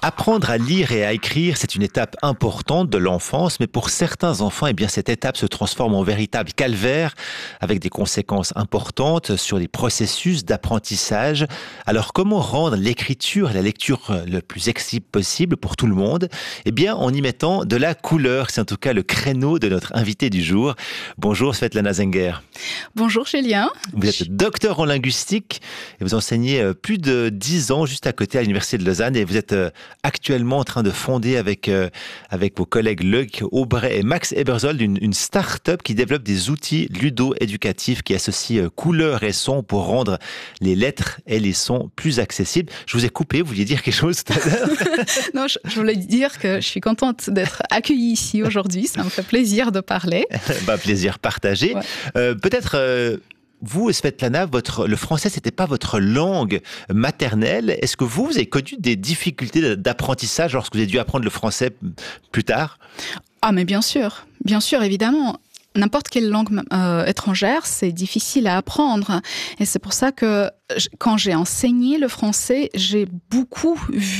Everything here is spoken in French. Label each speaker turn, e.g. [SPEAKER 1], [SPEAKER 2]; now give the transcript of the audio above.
[SPEAKER 1] Apprendre à lire et à écrire, c'est une étape importante de l'enfance, mais pour certains enfants, cette étape se transforme en véritable calvaire avec des conséquences importantes sur les processus d'apprentissage. Alors, comment rendre l'écriture et la lecture le plus accessible possible pour tout le monde? En y mettant de la couleur. C'est en tout cas le créneau de notre invité du jour. Bonjour Svetlana Zenger.
[SPEAKER 2] Bonjour Julien.
[SPEAKER 1] Vous êtes docteur en linguistique et vous enseignez plus de 10 ans juste à côté à l'Université de Lausanne, et vous êtes actuellement en train de fonder avec vos collègues Luc Aubray et Max Ebersold une start-up qui développe des outils ludo-éducatifs qui associent couleurs et sons pour rendre les lettres et les sons plus accessibles. Je vous ai coupé, vous vouliez dire quelque chose tout à l'heure?
[SPEAKER 2] Non, je voulais dire que je suis contente d'être accueillie ici aujourd'hui. Ça me fait plaisir de parler.
[SPEAKER 1] Plaisir partagé. Ouais. Peut-être... Vous, Svetlana, le français, c'était pas votre langue maternelle. Est-ce que vous avez connu des difficultés d'apprentissage lorsque vous avez dû apprendre le français plus tard?
[SPEAKER 2] Ah, mais bien sûr, évidemment. N'importe quelle langue étrangère, c'est difficile à apprendre. Et c'est pour ça que quand j'ai enseigné le français, j'ai beaucoup vu